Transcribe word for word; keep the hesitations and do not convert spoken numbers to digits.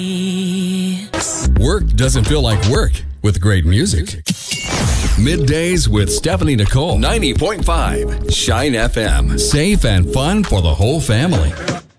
Work doesn't feel like work with great music. Middays with Stephanie Nicole. ninety point five Shine F M. Safe and fun for the whole family.